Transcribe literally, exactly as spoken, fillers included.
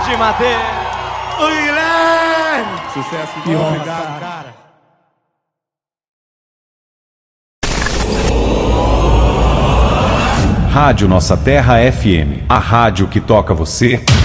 de Matheus. Oi, Guilherme! Sucesso, que honra, obrigado, cara. Rádio Nossa Terra F M, a rádio que toca você.